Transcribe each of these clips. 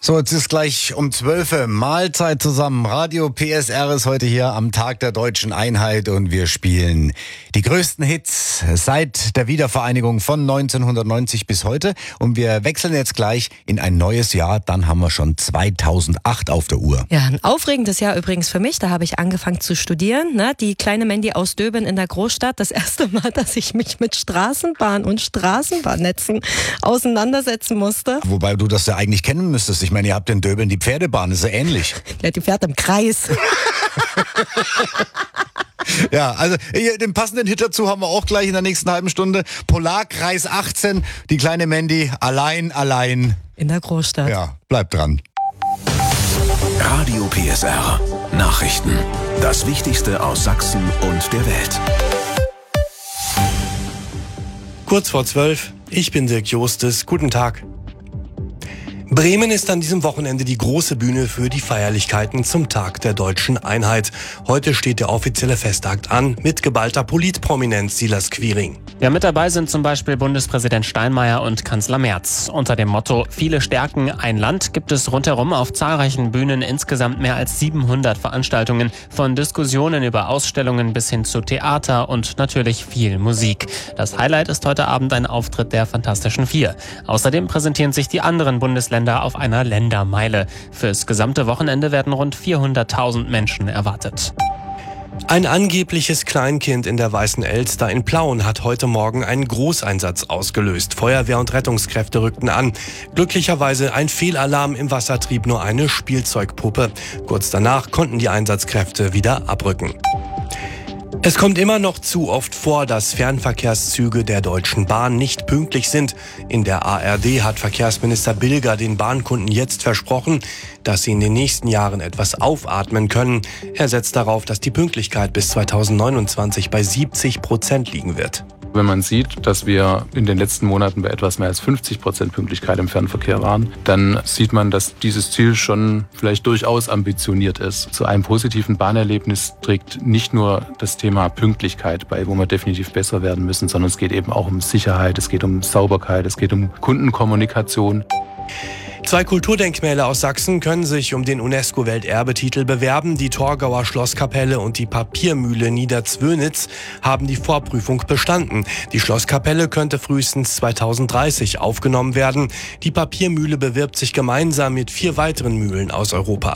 So, jetzt ist gleich um 12 Uhr Mahlzeit zusammen. Radio PSR ist heute hier am Tag der Deutschen Einheit und wir spielen die größten Hits seit der Wiedervereinigung von 1990 bis heute. Und wir wechseln jetzt gleich in ein neues Jahr. Dann haben wir schon 2008 auf der Uhr. Ja, ein aufregendes Jahr übrigens für mich. Da habe ich angefangen zu studieren. Ne? Die kleine Mandy aus Döben in der Großstadt. Das erste Mal, dass ich mich mit Straßenbahn und Straßenbahnnetzen auseinandersetzen musste. Wobei du das ja eigentlich kennen müsstest. Ich meine, ihr habt in Döbeln die Pferdebahn, ist ja ähnlich. Ja, die fährt im Kreis. Ja, also den passenden Hit dazu haben wir auch gleich in der nächsten halben Stunde. Polarkreis 18, die kleine Mandy allein. In der Großstadt. Ja, bleibt dran. Radio PSR. Nachrichten. Das Wichtigste aus Sachsen und der Welt. Kurz vor 12, ich bin Dirk Jostes. Guten Tag. Bremen ist an diesem Wochenende die große Bühne für die Feierlichkeiten zum Tag der Deutschen Einheit. Heute steht der offizielle Festakt an mit geballter Politprominenz, Silas Quiring. Ja, mit dabei sind zum Beispiel Bundespräsident Steinmeier und Kanzler Merz. Unter dem Motto Viele stärken ein Land gibt es rundherum auf zahlreichen Bühnen insgesamt mehr als 700 Veranstaltungen, von Diskussionen über Ausstellungen bis hin zu Theater und natürlich viel Musik. Das Highlight ist heute Abend ein Auftritt der Fantastischen Vier. Außerdem präsentieren sich die anderen Bundesländer auf einer Ländermeile. Fürs gesamte Wochenende werden rund 400.000 Menschen erwartet. Ein angebliches Kleinkind in der Weißen Elster in Plauen hat heute Morgen einen Großeinsatz ausgelöst. Feuerwehr und Rettungskräfte rückten an. Glücklicherweise ein Fehlalarm im Wasser trieb nur eine Spielzeugpuppe. Kurz danach konnten die Einsatzkräfte wieder abrücken. Es kommt immer noch zu oft vor, dass Fernverkehrszüge der Deutschen Bahn nicht pünktlich sind. In der ARD hat Verkehrsminister Bilger den Bahnkunden jetzt versprochen, dass sie in den nächsten Jahren etwas aufatmen können. Er setzt darauf, dass die Pünktlichkeit bis 2029 bei 70% liegen wird. Wenn man sieht, dass wir in den letzten Monaten bei etwas mehr als 50% Pünktlichkeit im Fernverkehr waren, dann sieht man, dass dieses Ziel schon vielleicht durchaus ambitioniert ist. Zu einem positiven Bahnerlebnis trägt nicht nur das Thema Pünktlichkeit bei, wo wir definitiv besser werden müssen, sondern es geht eben auch um Sicherheit, es geht um Sauberkeit, es geht um Kundenkommunikation. 2 Kulturdenkmäler aus Sachsen können sich um den UNESCO-Welterbetitel bewerben. Die Torgauer Schlosskapelle und die Papiermühle Niederzwönitz haben die Vorprüfung bestanden. Die Schlosskapelle könnte frühestens 2030 aufgenommen werden. Die Papiermühle bewirbt sich gemeinsam mit 4 weiteren Mühlen aus Europa.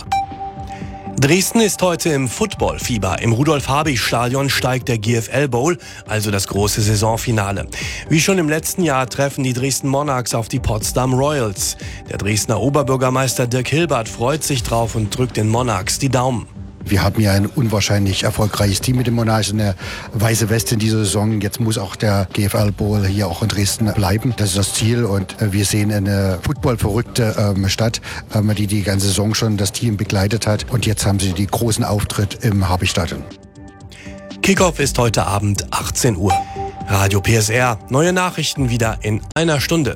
Dresden ist heute im Footballfieber. Im Rudolf-Habich-Stadion steigt der GFL Bowl, also das große Saisonfinale. Wie schon im letzten Jahr treffen die Dresden Monarchs auf die Potsdam Royals. Der Dresdner Oberbürgermeister Dirk Hilbert freut sich drauf und drückt den Monarchs die Daumen. Wir haben ja ein unwahrscheinlich erfolgreiches Team mit den Monarchs, eine weiße Weste in dieser Saison. Jetzt muss auch der GFL Bowl hier auch in Dresden bleiben. Das ist das Ziel und wir sehen eine footballverrückte Stadt, die ganze Saison schon das Team begleitet hat. Und jetzt haben sie die großen Auftritt im Habichstadion. Kickoff ist heute Abend 18 Uhr. Radio PSR, neue Nachrichten wieder in einer Stunde.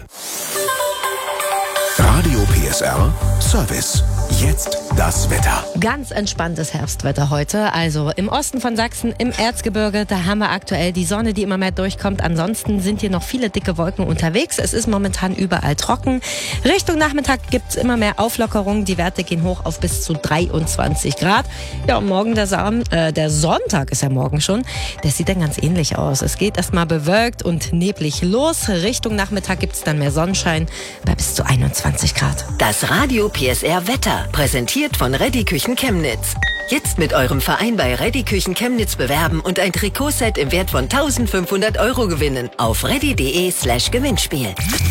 Radio PSR Service. Jetzt das Wetter. Ganz entspanntes Herbstwetter heute. Also im Osten von Sachsen, im Erzgebirge, da haben wir aktuell die Sonne, die immer mehr durchkommt. Ansonsten sind hier noch viele dicke Wolken unterwegs. Es ist momentan überall trocken. Richtung Nachmittag gibt es immer mehr Auflockerungen. Die Werte gehen hoch auf bis zu 23 Grad. Ja, und morgen der Sonntag ist ja morgen schon. Der sieht dann ganz ähnlich aus. Es geht erstmal bewölkt und neblig los. Richtung Nachmittag gibt es dann mehr Sonnenschein bei bis zu 21 Grad. Das Radio PSR Wetter. Präsentiert von Reddy Küchen Chemnitz. Jetzt mit eurem Verein bei Reddy Küchen Chemnitz bewerben und ein Trikotset im Wert von 1.500 € gewinnen. Auf reddy.de/Gewinnspiel.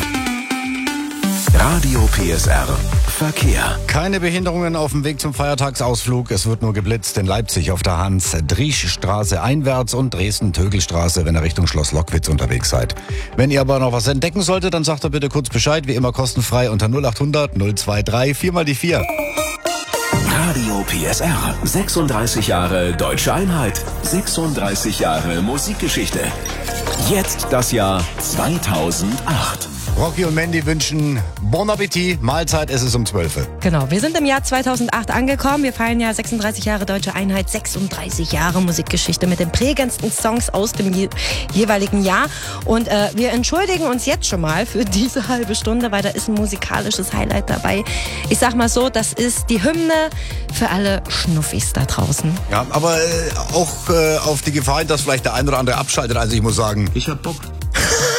Radio PSR Verkehr. Keine Behinderungen auf dem Weg zum Feiertagsausflug. Es wird nur geblitzt in Leipzig auf der Hans-Driesch-Straße einwärts und Dresden-Tögelstraße, wenn ihr Richtung Schloss Lockwitz unterwegs seid. Wenn ihr aber noch was entdecken solltet, dann sagt doch bitte kurz Bescheid. Wie immer kostenfrei unter 0800 023 4 mal die 4. Radio PSR. 36 Jahre Deutsche Einheit. 36 Jahre Musikgeschichte. Jetzt das Jahr 2008. Rocky und Mandy wünschen Bon Appetit. Mahlzeit, es ist um 12. Genau, wir sind im Jahr 2008 angekommen. Wir feiern ja 36 Jahre Deutsche Einheit, 36 Jahre Musikgeschichte mit den prägendsten Songs aus dem jeweiligen Jahr. Und wir entschuldigen uns jetzt schon mal für diese halbe Stunde, weil da ist ein musikalisches Highlight dabei. Ich sag mal so, das ist die Hymne für alle Schnuffis da draußen. Ja, aber auch auf die Gefahr, dass vielleicht der ein oder andere abschaltet. Also ich muss sagen, ich hab Bock.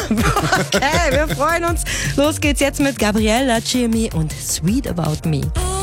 Okay, wir freuen uns. Los geht's jetzt mit Gabriella Cilmi und Sweet About Me.